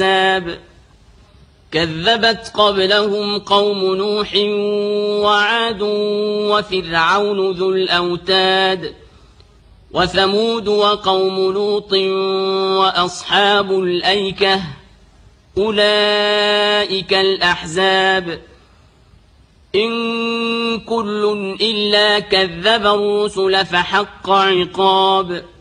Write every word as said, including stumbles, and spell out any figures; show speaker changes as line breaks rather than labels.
كذبت قبلهم قوم نوح وعاد وفرعون ذو الأوتاد وثمود وقوم لوط وأصحاب الأيكة أولئك الأحزاب إن كل إلا كذب الرسل فحق عقاب